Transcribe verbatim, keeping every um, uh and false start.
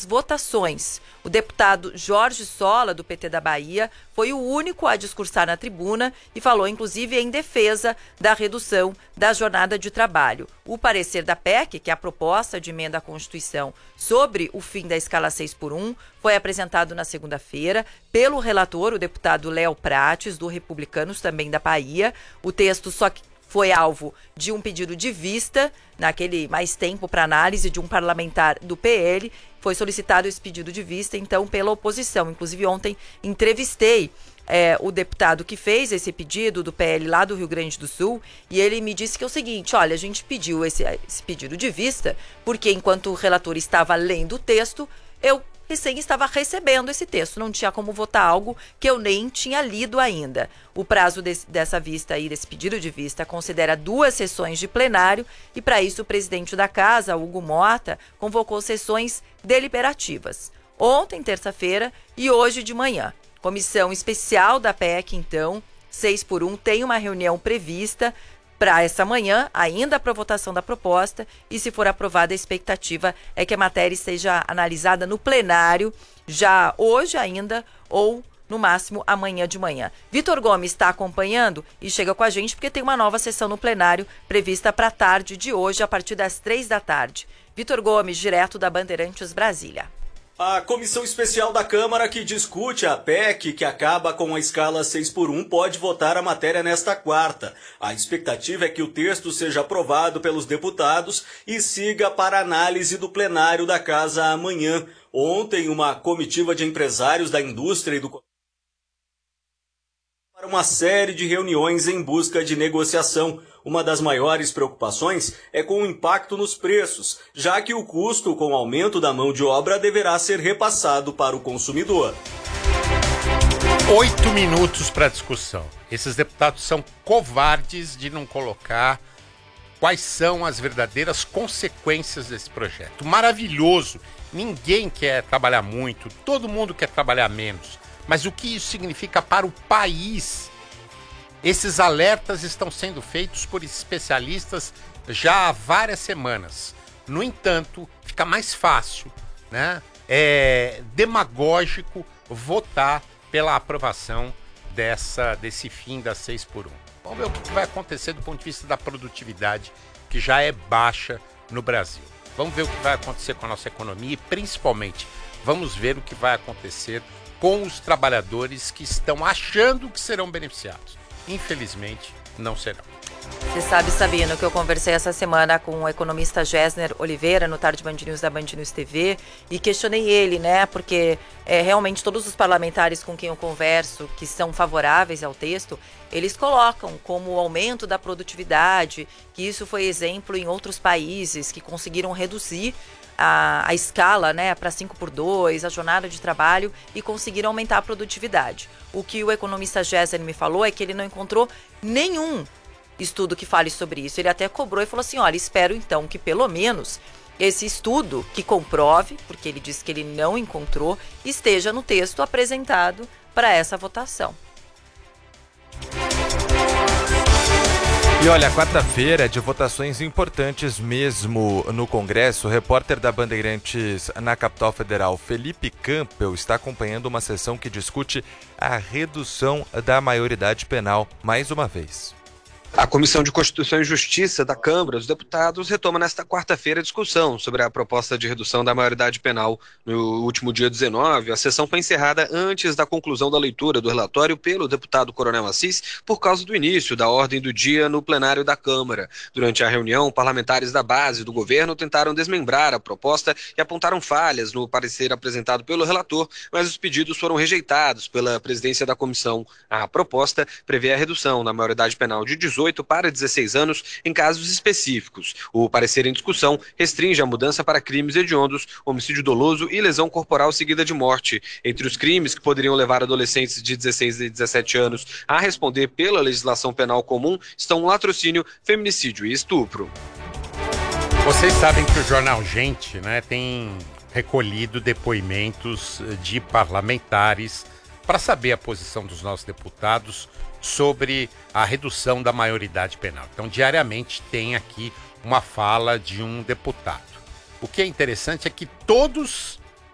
votações. O deputado Jorge Sola, do P T da Bahia, foi o único a discursar na tribuna e falou, inclusive, em defesa da redução da jornada de trabalho. O parecer da P E C, que é a proposta de emenda à Constituição sobre o fim da escala seis por um, foi apresentado na segunda-feira pelo relator, o deputado Léo Prates, do Republicanos, também da Bahia. O texto só que foi alvo de um pedido de vista, naquele mais tempo para análise de um parlamentar do P L. Foi solicitado esse pedido de vista, então, pela oposição. Inclusive, ontem entrevistei é, o deputado que fez esse pedido do P L lá do Rio Grande do Sul, e ele me disse que é o seguinte: olha, a gente pediu esse, esse pedido de vista porque, enquanto o relator estava lendo o texto, eu recém estava recebendo esse texto, não tinha como votar algo que eu nem tinha lido ainda. O prazo desse, dessa vista aí, desse pedido de vista, considera duas sessões de plenário e, para isso, o presidente da casa, Hugo Mota, convocou sessões deliberativas. Ontem, terça-feira, e hoje de manhã. Comissão especial da P E C, então, seis por um, tem uma reunião prevista para essa manhã, ainda para votação da proposta, e se for aprovada, a expectativa é que a matéria seja analisada no plenário já hoje ainda ou no máximo amanhã de manhã. Vitor Gomes está acompanhando e chega com a gente porque tem uma nova sessão no plenário prevista para a tarde de hoje, a partir das três da tarde. Vitor Gomes, direto da Bandeirantes, Brasília. A comissão especial da Câmara que discute a P E C, que acaba com a escala seis por um, pode votar a matéria nesta quarta. A expectativa é que o texto seja aprovado pelos deputados e siga para análise do plenário da Casa amanhã. Ontem, uma comitiva de empresários da indústria e do para uma série de reuniões em busca de negociação. Uma das maiores preocupações é com o impacto nos preços, já que o custo com o aumento da mão de obra deverá ser repassado para o consumidor. Oito minutos para discussão. Esses deputados são covardes de não colocar quais são as verdadeiras consequências desse projeto. Maravilhoso. Ninguém quer trabalhar muito, todo mundo quer trabalhar menos. Mas o que isso significa para o país? Esses alertas estão sendo feitos por especialistas já há várias semanas. No entanto, fica mais fácil, né? É demagógico votar pela aprovação dessa, desse fim da seis por um. Vamos ver o que vai acontecer do ponto de vista da produtividade, que já é baixa no Brasil. Vamos ver o que vai acontecer com a nossa economia e, principalmente, vamos ver o que vai acontecer com os trabalhadores que estão achando que serão beneficiados. Infelizmente, não serão. Você sabe, Sabino, que eu conversei essa semana com o economista Gessner Oliveira, no Tarde Band News da Band News T V, e questionei ele, né, porque é, realmente todos os parlamentares com quem eu converso, que são favoráveis ao texto, eles colocam como o aumento da produtividade, que isso foi exemplo em outros países que conseguiram reduzir a, a escala, né, para cinco por dois, a jornada de trabalho, e conseguiram aumentar a produtividade. O que o economista Gessner me falou é que ele não encontrou nenhum estudo que fale sobre isso. Ele até cobrou e falou assim, olha, espero então que pelo menos esse estudo que comprove, porque ele disse que ele não encontrou, esteja no texto apresentado para essa votação. E olha, quarta-feira é de votações importantes mesmo no Congresso. O repórter da Bandeirantes na capital federal, Felipe Campbell, está acompanhando uma sessão que discute a redução da maioridade penal mais uma vez. A Comissão de Constituição e Justiça da Câmara dos Deputados retoma nesta quarta-feira a discussão sobre a proposta de redução da maioridade penal. No último dia dezenove, a sessão foi encerrada antes da conclusão da leitura do relatório pelo deputado Coronel Assis, por causa do início da ordem do dia no plenário da Câmara. Durante a reunião, parlamentares da base do governo tentaram desmembrar a proposta e apontaram falhas no parecer apresentado pelo relator, mas os pedidos foram rejeitados pela presidência da comissão. A proposta prevê a redução da maioridade penal de dezoito para dezesseis anos em casos específicos. O parecer em discussão restringe a mudança para crimes hediondos, homicídio doloso e lesão corporal seguida de morte. Entre os crimes que poderiam levar adolescentes de dezesseis e dezessete anos a responder pela legislação penal comum estão latrocínio, feminicídio e estupro. Vocês sabem que o jornal Gente, né, tem recolhido depoimentos de parlamentares para saber a posição dos nossos deputados sobre a redução da maioridade penal. Então, diariamente tem aqui uma fala de um deputado. O que é interessante é que todos